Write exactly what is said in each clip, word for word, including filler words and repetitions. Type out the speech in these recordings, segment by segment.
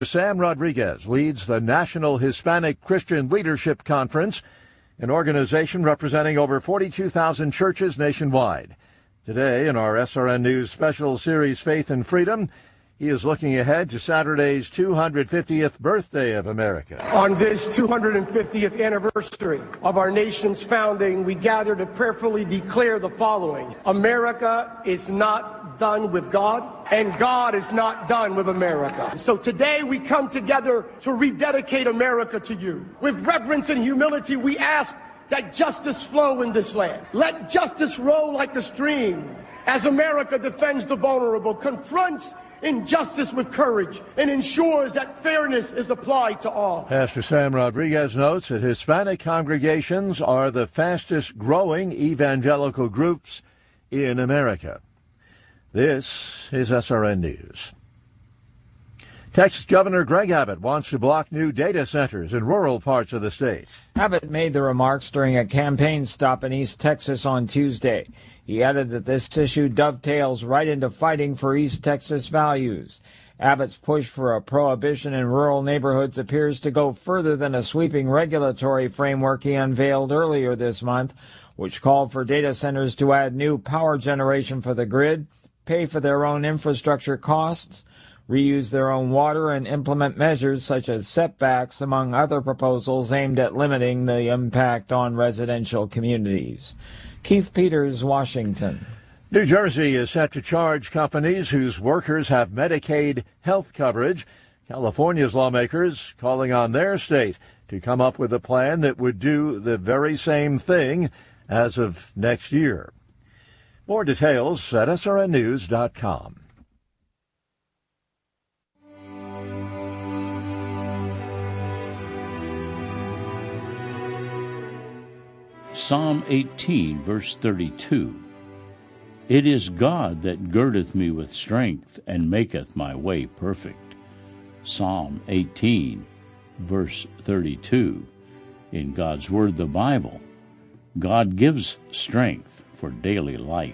Sam Rodriguez leads the National Hispanic Christian Leadership Conference, an organization representing over forty-two thousand churches nationwide. Today, in our S R N News special series, Faith and Freedom, he is looking ahead to Saturday's two hundred fiftieth birthday of America. On this two hundred fiftieth anniversary of our nation's founding, we gather to prayerfully declare the following. America is not done with God, and God is not done with America. So today we come together to rededicate America to you. With reverence and humility, we ask that justice flow in this land. Let justice roll like a stream as America defends the vulnerable, confronts injustice with courage, and ensures that fairness is applied to all. Pastor Sam Rodriguez notes that Hispanic congregations are the fastest growing evangelical groups in America. This is S R N News. Texas Governor Greg Abbott wants to block new data centers in rural parts of the state. Abbott made the remarks during a campaign stop in East Texas on Tuesday. He added that this issue dovetails right into fighting for East Texas values. Abbott's push for a prohibition in rural neighborhoods appears to go further than a sweeping regulatory framework he unveiled earlier this month, which called for data centers to add new power generation for the grid, pay for their own infrastructure costs, reuse their own water, and implement measures such as setbacks, among other proposals aimed at limiting the impact on residential communities. Keith Peters, Washington. New Jersey is set to charge companies whose workers have Medicaid health coverage. California's lawmakers calling on their state to come up with a plan that would do the very same thing as of next year. More details at S R N news dot com. Psalm eighteen, verse thirty-two. It is God that girdeth me with strength, and maketh my way perfect. Psalm eighteen, verse thirty-two. In God's Word, the Bible, God gives strength for daily life.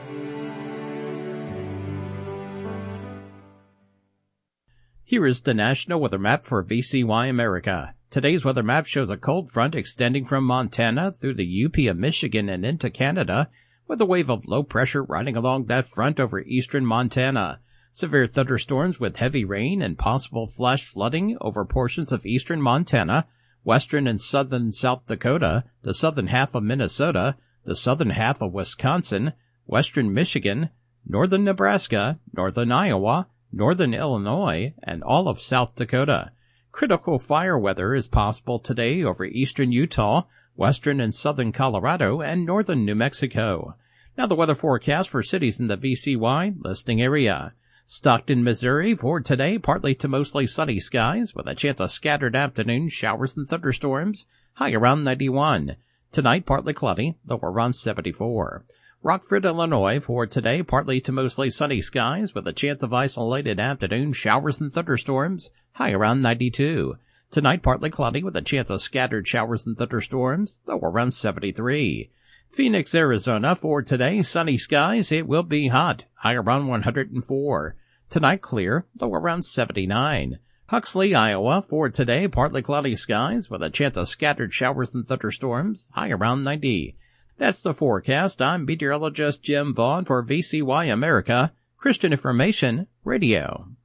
Here is the National Weather Map for V C Y America. Today's weather map shows a cold front extending from Montana through the U P of Michigan and into Canada, with a wave of low pressure riding along that front over eastern Montana. Severe thunderstorms with heavy rain and possible flash flooding over portions of eastern Montana, western and southern South Dakota, the southern half of Minnesota, the southern half of Wisconsin, western Michigan, northern Nebraska, northern Iowa, northern Illinois, and all of South Dakota. Critical fire weather is possible today over eastern Utah, western and southern Colorado, and northern New Mexico. Now the weather forecast for cities in the V C Y listing area. Stockton, Missouri, for today, partly to mostly sunny skies with a chance of scattered afternoon showers and thunderstorms, high around ninety-one. Tonight, partly cloudy, low around seventy-four. Rockford, Illinois, for today, partly to mostly sunny skies with a chance of isolated afternoon showers and thunderstorms, high around ninety-two. Tonight, partly cloudy with a chance of scattered showers and thunderstorms, low around seventy-three. Phoenix, Arizona, for today, sunny skies, it will be hot, high around one hundred four. Tonight, clear, low around seventy-nine. Huxley, Iowa, for today, partly cloudy skies with a chance of scattered showers and thunderstorms, high around ninety. That's the forecast. I'm meteorologist Jim Vaughn for V C Y America, Christian Information Radio.